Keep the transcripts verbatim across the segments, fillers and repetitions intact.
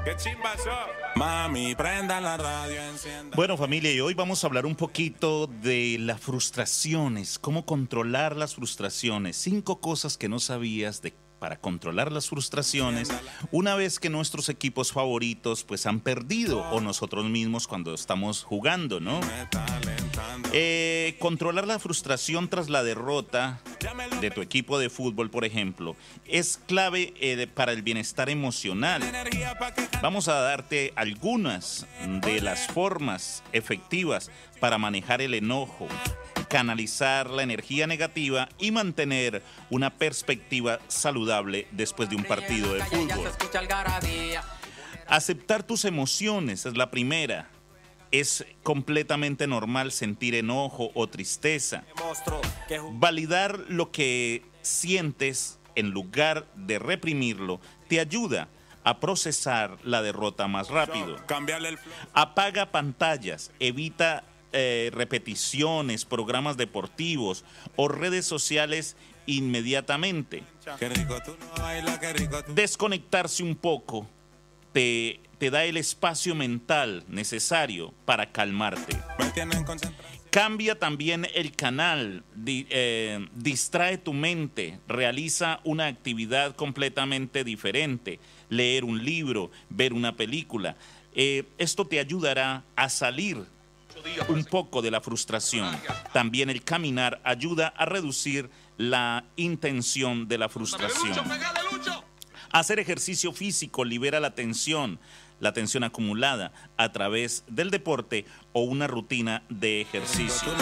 Qué chimba eso. Mami, prenda la radio, encienda. Bueno, familia, y hoy vamos a hablar un poquito de las frustraciones, cómo controlar las frustraciones, cinco cosas que no sabías de para controlar las frustraciones una vez que nuestros equipos favoritos pues han perdido o nosotros mismos cuando estamos jugando, ¿no? Eh, controlar la frustración tras la derrota de tu equipo de fútbol, por ejemplo, es clave eh, de, para el bienestar emocional. Vamos a darte algunas de las formas efectivas para manejar el enojo, canalizar la energía negativa y mantener una perspectiva saludable después de un partido de fútbol. Aceptar tus emociones es la primera. Es completamente normal sentir enojo o tristeza. Validar lo que sientes en lugar de reprimirlo te ayuda a procesar la derrota más rápido. Apaga pantallas, evita eh, repeticiones, programas deportivos o redes sociales inmediatamente. Desconectarse un poco te, te da el espacio mental necesario para calmarte. Cambia también el canal, di, eh, distrae tu mente, realiza una actividad completamente diferente, leer un libro, ver una película. Eh, esto te ayudará a salir un poco de la frustración. También el caminar ayuda a reducir la intención de la frustración. Hacer ejercicio físico libera la tensión, la tensión acumulada a través del deporte o una rutina de ejercicio.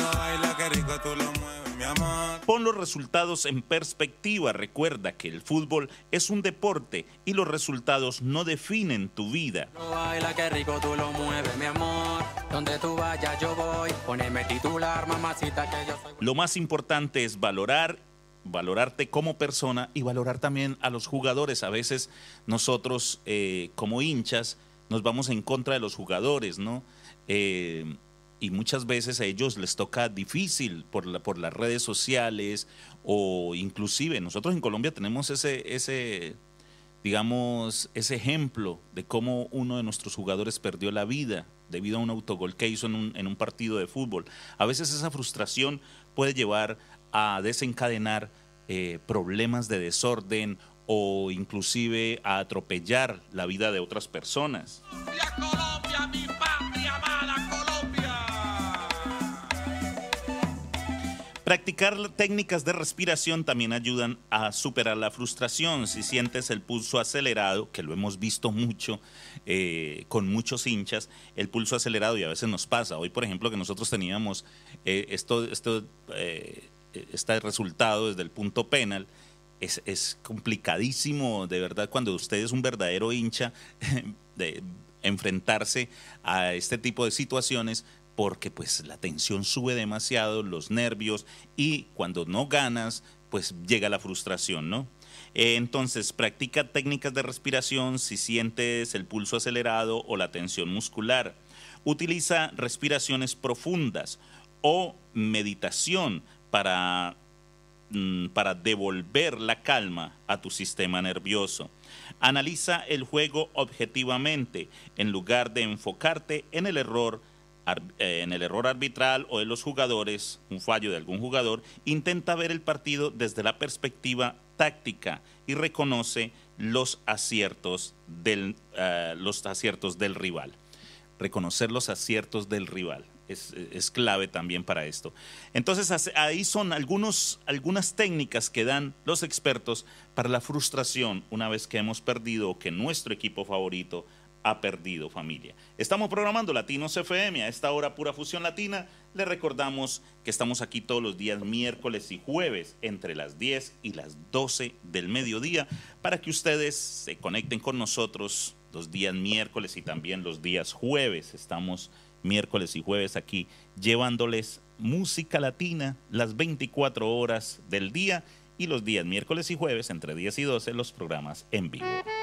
Pon los resultados en perspectiva. Recuerda que el fútbol es un deporte y los resultados no definen tu vida. Baila, qué rico tú lo mueves, mi amor. Donde tú vayas yo voy. Poneme titular, mamacita, que yo soy... Lo más importante es valorar valorarte como persona y valorar también a los jugadores. A veces nosotros eh, como hinchas nos vamos en contra de los jugadores, ¿no? Eh, y muchas veces a ellos les toca difícil por, la, por las redes sociales o inclusive nosotros en Colombia tenemos ese, ese, digamos, ese ejemplo de cómo uno de nuestros jugadores perdió la vida debido a un autogol que hizo en un, en un partido de fútbol. A veces esa frustración puede llevar a desencadenar eh, problemas de desorden o inclusive a atropellar la vida de otras personas. ¡Colombia, Colombia, mi patria amada Colombia! Practicar técnicas de respiración también ayudan a superar la frustración. Si sientes el pulso acelerado, que lo hemos visto mucho eh, con muchos hinchas, el pulso acelerado y a veces nos pasa. Hoy, por ejemplo, que nosotros teníamos eh, esto, esto eh, este resultado desde el punto penal, es, es complicadísimo, de verdad, cuando usted es un verdadero hincha, de enfrentarse a este tipo de situaciones, porque pues la tensión sube demasiado, los nervios, y cuando no ganas, pues llega la frustración, ¿no? Eh, entonces, practica técnicas de respiración si sientes el pulso acelerado o la tensión muscular. Utiliza respiraciones profundas o meditación para, para devolver la calma a tu sistema nervioso. Analiza el juego objetivamente en lugar de enfocarte en el error, en el error arbitral o de los jugadores, un fallo de algún jugador. Intenta ver el partido desde la perspectiva táctica y reconoce los aciertos del, uh, los aciertos del rival. Reconocer los aciertos del rival. Es, es clave también para esto. Entonces, ahí son algunos, algunas técnicas que dan los expertos para la frustración una vez que hemos perdido o que nuestro equipo favorito ha perdido, familia. Estamos programando Latinos F M a esta hora, Pura Fusión Latina. Le recordamos que estamos aquí todos los días miércoles y jueves entre las diez y las doce del mediodía para que ustedes se conecten con nosotros los días miércoles y también los días jueves. Estamos miércoles y jueves aquí llevándoles música latina las veinticuatro horas del día y los días miércoles y jueves entre diez y doce los programas en vivo.